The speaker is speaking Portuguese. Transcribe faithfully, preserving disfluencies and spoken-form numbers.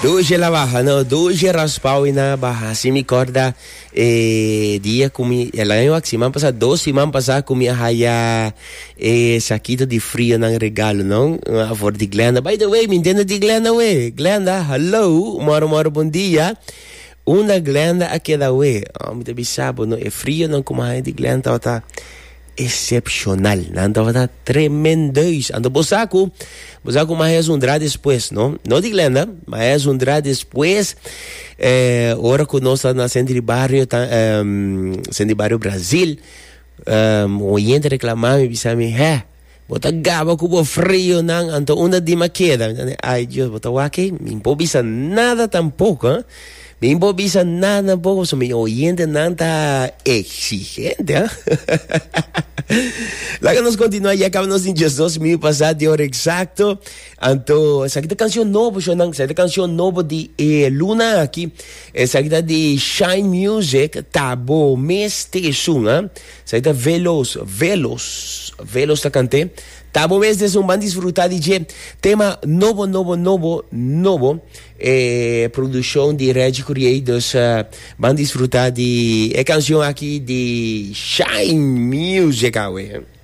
Doje la baja, no, doje raspau e na baja. Se me corda, eh, dia comi, ela eu que semana passada, dois semanas passada comi a raia, eh, saquito de frio nang regalo, não? A favor de Glenda. By the way, me entende de Glenda, we? Glenda, hello, moro, moro, bom dia. Una Glenda aqui da we. Oh, me debi sabo, no, é frio, não como a raia de Glenda, tá excepcional, não tá tremendous. Ando bosaco, bosaco mais um drá depois, não? Não de Glenda, mas um drá depois. Eh, ora que nós na centro de bairro, tá, um, centro de bairro Brasil, um, o oyente reclamava, me disse, é, bota gaba cubo frio, não? Então uma de maqueda, ai Deus, bota o aqui, me improvisa nada tampouco, hein? Me improvisa nada tampoco, so mi oyente não tá exigente, hein? Lá que nós continuamos, já acabamos em dois mil passado de hora exato. Então, essa aqui é canção nova, essa aqui é canção nova de eh, Luna aqui. Essa aqui é de Shine Music, tá bom, mês de sun, hein? Essa aqui é Velos, Velos, Velos tá cantando. Tá bom, mês de sun, van disfrutar de tema novo, novo, novo, novo. Eh, produção de Red Creators, uh, van disfrutar de é canção aqui de Shine Music, ué.